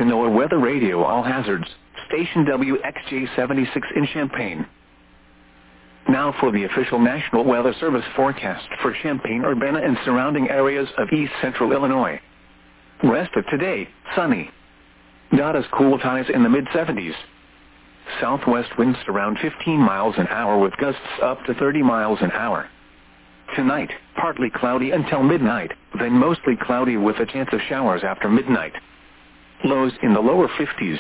to NOAA Weather Radio All Hazards, station WXJ76 in Champaign. Now for the official National Weather Service forecast for Champaign-Urbana and surrounding areas of east central Illinois. Rest of today, sunny. Data's cool, highs in the mid-70s. Southwest winds around 15 miles an hour with gusts up to 30 miles an hour. Tonight, partly cloudy until midnight, then mostly cloudy with a chance of showers after midnight. Lows in the lower 50s.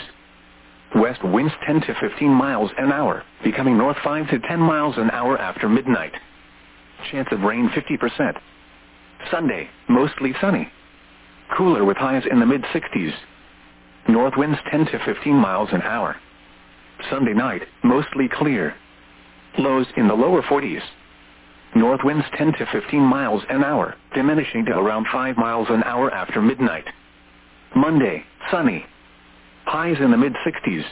West winds 10 to 15 miles an hour, becoming north 5 to 10 miles an hour after midnight. Chance of rain 50%. Sunday, mostly sunny. Cooler with highs in the mid-60s. North winds 10 to 15 miles an hour. Sunday night, mostly clear. Lows in the lower 40s. North winds 10 to 15 miles an hour, diminishing to around 5 miles an hour after midnight. Monday, sunny. Highs in the mid-60s.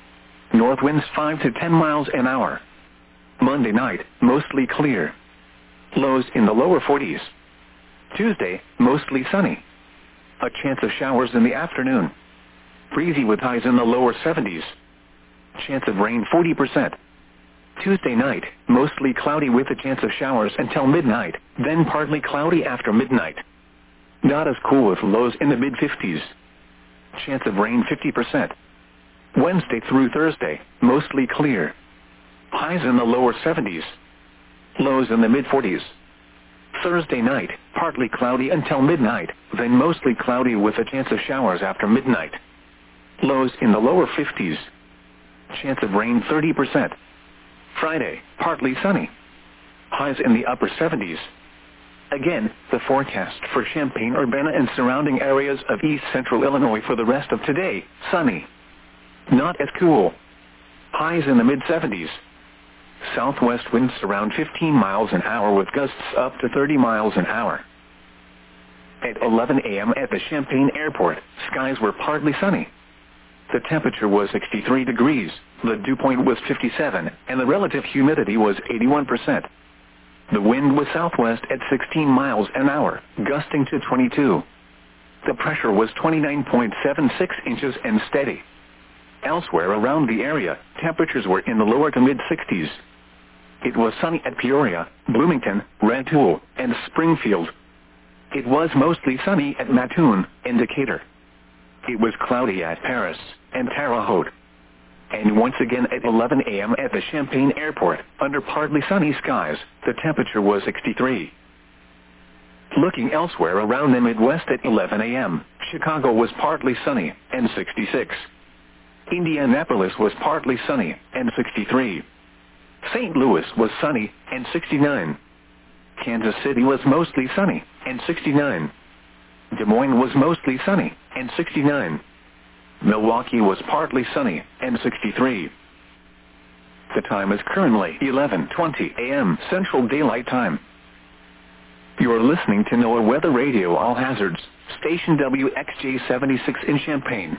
North winds 5 to 10 miles an hour. Monday night, mostly clear. Lows in the lower 40s. Tuesday, mostly sunny. A chance of showers in the afternoon. Breezy with highs in the lower 70s. Chance of rain 40%. Tuesday night, mostly cloudy with a chance of showers until midnight, then partly cloudy after midnight. Data's cool with lows in the mid-50s. Chance of rain 50%. Wednesday through Thursday, mostly clear. Highs in the lower 70s. Lows in the mid-40s. Thursday night, partly cloudy until midnight, then mostly cloudy with a chance of showers after midnight. Lows in the lower 50s. Chance of rain 30%. Friday, partly sunny. Highs in the upper 70s. Again, the forecast for Champaign-Urbana and surrounding areas of east central Illinois for the rest of today, sunny. Not as cool. Highs in the mid-70s. Southwest winds around 15 miles an hour with gusts up to 30 miles an hour. At 11 a.m. at the Champaign Airport, skies were partly sunny. The temperature was 63 degrees, the dew point was 57, and the relative humidity was 81%. The wind was southwest at 16 miles an hour, gusting to 22. The pressure was 29.76 inches and steady. Elsewhere around the area, temperatures were in the lower to mid-60s. It was sunny at Peoria, Bloomington, Rantoul, and Springfield. It was mostly sunny at Mattoon and Decatur. It was cloudy at Paris and Terre Haute. And once again at 11 a.m. at the Champaign Airport, under partly sunny skies, the temperature was 63. Looking elsewhere around the Midwest at 11 a.m., Chicago was partly sunny and 66. Indianapolis was partly sunny and 63. St. Louis was sunny and 69. Kansas City was mostly sunny and 69. Des Moines was mostly sunny and 69. Milwaukee was partly sunny and 63. The time is currently 11:20 a.m. Central Daylight Time. You are listening to NOAA Weather Radio All Hazards, station WXJ76 in Champaign.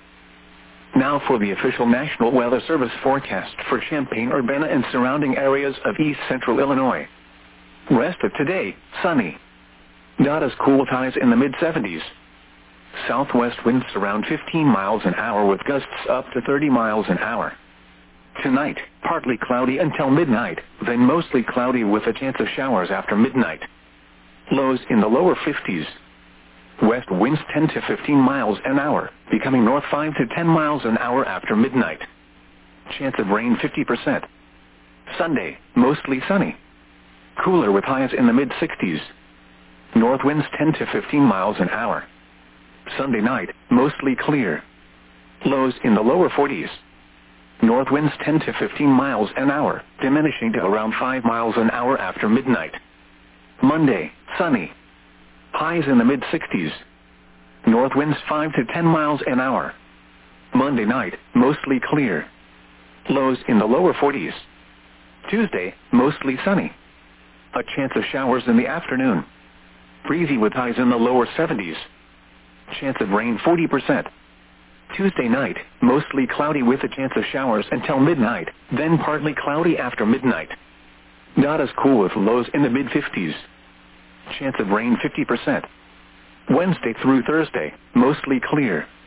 Now for the official National Weather Service forecast for Champaign-Urbana and surrounding areas of east central Illinois. Rest of today, sunny. Data's cool, highs in the mid-70s. Southwest winds around 15 miles an hour with gusts up to 30 miles an hour. Tonight, partly cloudy until midnight, then mostly cloudy with a chance of showers after midnight. Lows in the lower 50s. West winds 10 to 15 miles an hour, becoming north 5 to 10 miles an hour after midnight. Chance of rain 50%. Sunday, mostly sunny. Cooler with highs in the mid-60s. North winds 10 to 15 miles an hour. Sunday night, mostly clear. Lows in the lower 40s. North winds 10 to 15 miles an hour, diminishing to around 5 miles an hour after midnight. Monday, sunny. Highs in the mid-60s. North winds 5 to 10 miles an hour. Monday night, mostly clear. Lows in the lower 40s. Tuesday, mostly sunny. A chance of showers in the afternoon. Breezy with highs in the lower 70s. Chance of rain 40%. Tuesday night, mostly cloudy with a chance of showers until midnight, then partly cloudy after midnight. Not as cool with lows in the mid-50s. Chance of rain 50%. Wednesday through Thursday, mostly clear.